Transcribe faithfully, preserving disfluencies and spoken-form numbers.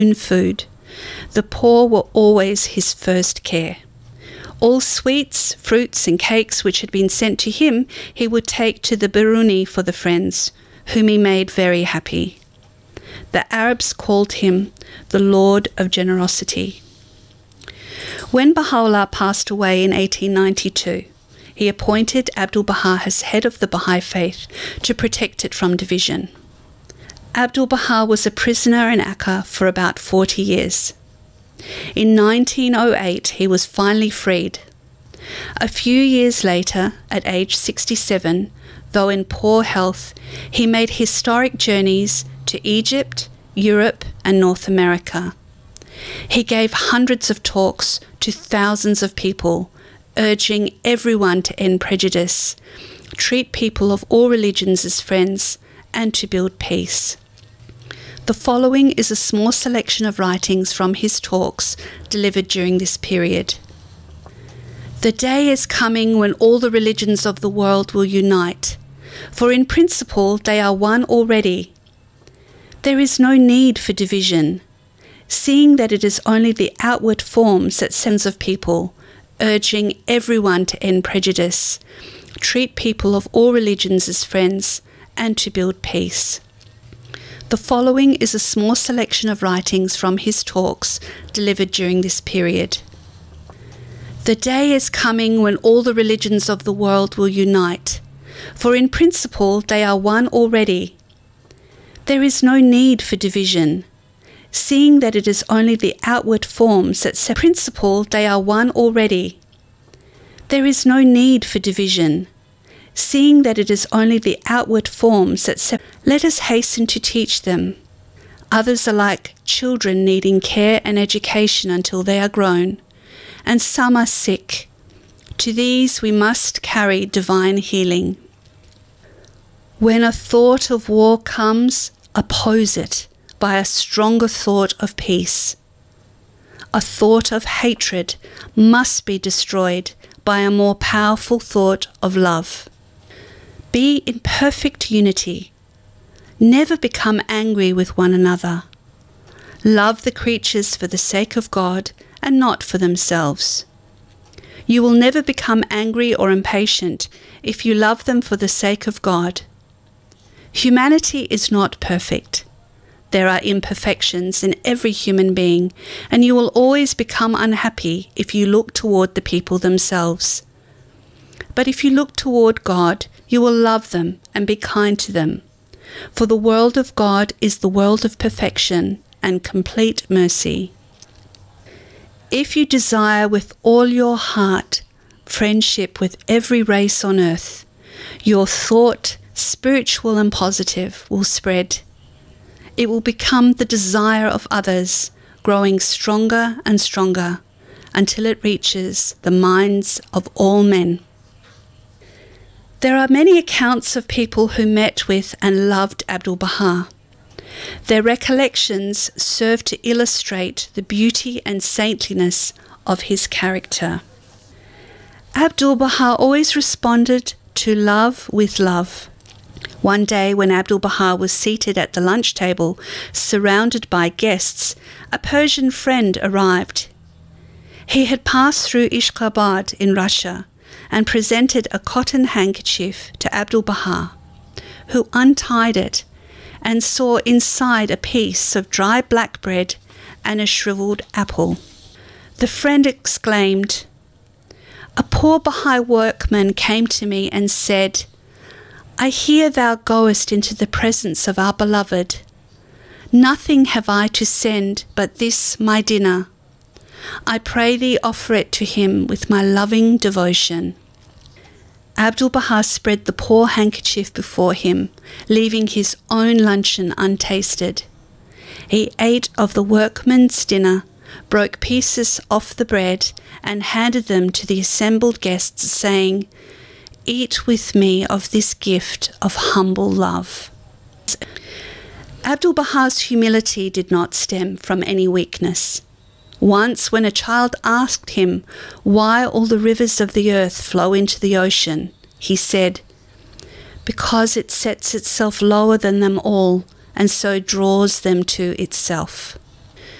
food. The poor were always his first care. All sweets, fruits and cakes which had been sent to him, he would take to the Biruni for the friends, whom he made very happy. The Arabs called him the Lord of Generosity. When Baha'u'llah passed away in eighteen ninety-two, he appointed Abdu'l-Baha as head of the Baha'i faith to protect it from division. Abdu'l-Baha was a prisoner in Akka for about forty years. In nineteen oh eight, he was finally freed. A few years later, at age sixty-seven, though in poor health, he made historic journeys to Egypt, Europe, and North America. He gave hundreds of talks to thousands of people, urging everyone to end prejudice, treat people of all religions as friends, and to build peace. The following is a small selection of writings from his talks delivered during this period. The day is coming when all the religions of the world will unite, for in principle they are one already. There is no need for division, seeing that it is only the outward forms that sense of people, urging everyone to end prejudice, treat people of all religions as friends, and to build peace. The following is a small selection of writings from his talks delivered during this period. The day is coming when all the religions of the world will unite, for in principle they are one already. There is no need for division, seeing that it is only the outward forms that separate. In principle they are one already. There is no need for division, seeing that it is only the outward forms that separate. Let us hasten to teach them. Others are like children needing care and education until they are grown, and some are sick. To these we must carry divine healing. When a thought of war comes, oppose it by a stronger thought of peace. A thought of hatred must be destroyed by a more powerful thought of love. Be in perfect unity. Never become angry with one another. Love the creatures for the sake of God and not for themselves. You will never become angry or impatient if you love them for the sake of God. Humanity is not perfect. There are imperfections in every human being, and you will always become unhappy if you look toward the people themselves. But if you look toward God, you will love them and be kind to them. For the world of God is the world of perfection and complete mercy. If you desire with all your heart friendship with every race on earth, your thought, spiritual and positive, will spread. It will become the desire of others, growing stronger and stronger until it reaches the minds of all men. There are many accounts of people who met with and loved Abdu'l-Baha. Their recollections serve to illustrate the beauty and saintliness of his character. Abdu'l-Baha always responded to love with love. One day when Abdu'l-Baha was seated at the lunch table, surrounded by guests, a Persian friend arrived. He had passed through Ashgabat in Russia and presented a cotton handkerchief to Abdu'l-Baha, who untied it and saw inside a piece of dry black bread and a shriveled apple. The friend exclaimed, "A poor Baha'i workman came to me and said, 'I hear thou goest into the presence of our beloved. Nothing have I to send but this my dinner. I pray thee offer it to him with my loving devotion.' Abdu'l-Baha spread the poor handkerchief before him, leaving his own luncheon untasted. He ate of the workman's dinner, broke pieces off the bread, and handed them to the assembled guests, saying, 'Eat with me of this gift of humble love.'" Abdu'l-Baha's humility did not stem from any weakness. Once, when a child asked him why all the rivers of the earth flow into the ocean, he said, "Because it sets itself lower than them all, and so draws them to itself."